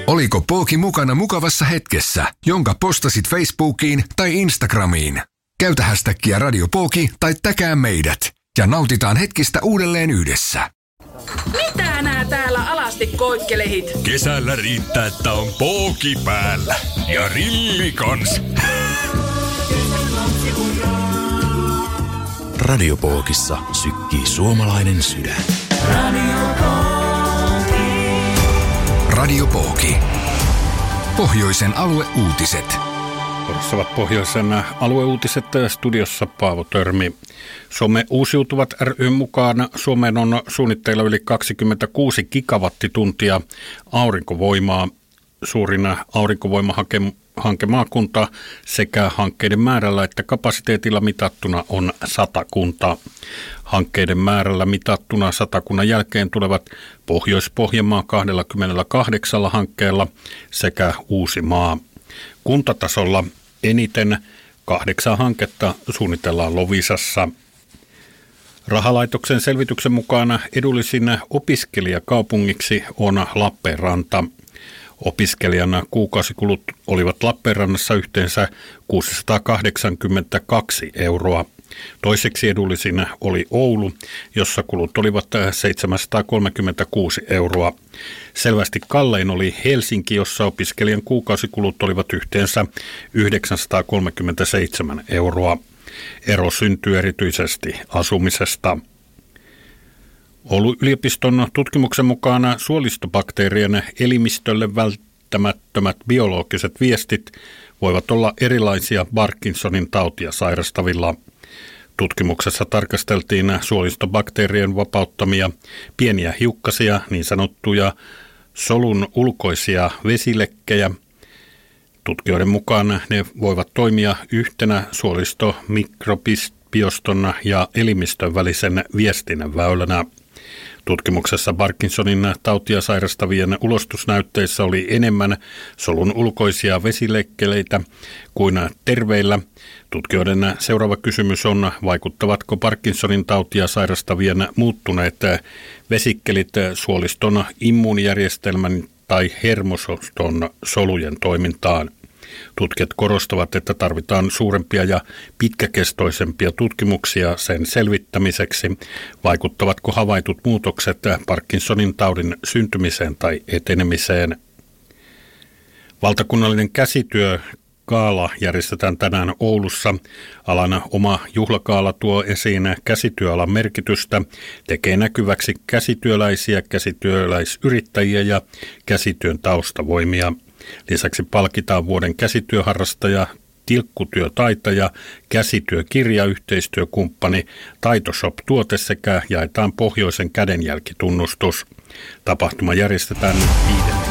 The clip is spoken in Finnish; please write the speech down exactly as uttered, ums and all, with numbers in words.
Oliko Pooki mukana mukavassa hetkessä, jonka postasit Facebookiin tai Instagramiin? Käytä hashtagia Radio Pooki tai täkää meidät ja nautitaan hetkistä uudelleen yhdessä. Mitä nää täällä alasti koikkelehit? Kesällä riittää, että on pooki päällä ja rilli kans. Radio Pookissa sykkii suomalainen sydän. Radio Pooki. Radio Pooki. Pohjoisen alueuutiset. Odottavat Pohjoisen alueuutiset studiossa Paavo Törmi. Some Uusiutuvat ry mukaan Suomeen on suunnitteilla yli kaksikymmentäkuusi gigawattituntia aurinkovoimaa. Suurin aurinkovoimahanke maakunta sekä hankkeiden määrällä että kapasiteetilla mitattuna on Satakunta. Hankkeiden määrällä mitattuna Satakunnan jälkeen tulevat Pohjois-Pohjanmaa kaksikymmentäkahdeksan hankkeella sekä Uusimaa. Kuntatasolla eniten kahdeksan hanketta suunnitellaan Loviisassa. Rahalaitoksen selvityksen mukaan edullisin opiskelijakaupungiksi on Lappeenranta. Opiskelijan kuukausikulut olivat Lappeenrannassa yhteensä kuusisataakahdeksankymmentäkaksi euroa. Toiseksi edullisin oli Oulu, jossa kulut olivat seitsemänsataakolmekymmentäkuusi euroa. Selvästi kallein oli Helsinki, jossa opiskelijan kuukausikulut olivat yhteensä yhdeksänsataakolmekymmentäseitsemän euroa. Ero syntyy erityisesti asumisesta. Oulun yliopiston tutkimuksen mukaan suolistobakteerien elimistölle välttämättömät biologiset viestit voivat olla erilaisia Parkinsonin tautia sairastavilla. Tutkimuksessa tarkasteltiin suolistobakteerien vapauttamia pieniä hiukkasia, niin sanottuja solun ulkoisia vesilekkejä. Tutkijoiden mukaan ne voivat toimia yhtenä suolistomikrobiston ja elimistön välisen viestinnän väylänä. Tutkimuksessa Parkinsonin tautia sairastavien ulostusnäytteissä oli enemmän solun ulkoisia vesilekkeleitä kuin terveillä. Tutkijoiden seuraava kysymys on, vaikuttavatko Parkinsonin tautia sairastavien muuttuneet vesikkelit suoliston immuunijärjestelmän tai hermoston solujen toimintaan. Tutkijat korostavat, että tarvitaan suurempia ja pitkäkestoisempia tutkimuksia sen selvittämiseksi, vaikuttavatko havaitut muutokset Parkinsonin taudin syntymiseen tai etenemiseen. Valtakunnallinen käsityö Gaala järjestetään tänään Oulussa. Alan oma juhlakaala tuo esiin käsityöalan merkitystä, tekee näkyväksi käsityöläisiä, käsityöläisyrittäjiä ja käsityön taustavoimia. Lisäksi palkitaan vuoden käsityöharrastaja, tilkkutyötaitaja, käsityökirja, yhteistyökumppani, Taitoshop-tuote sekä jaetaan pohjoisen kädenjälkitunnustus. Tapahtuma järjestetään nyt viiden